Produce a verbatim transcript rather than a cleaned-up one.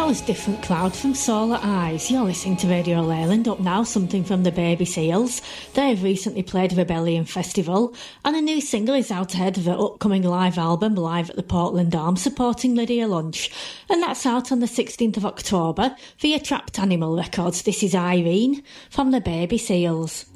That was Different Cloud from Solar Eyes. You're listening to Radio Leyland. Up now, something from the Baby Seals. They've recently played Rebellion Festival, and a new single is out ahead of their upcoming live album, Live at the Portland Arms, supporting Lydia Lunch. And that's out on the sixteenth of October via Trapped Animal Records. This is Irene from the Baby Seals.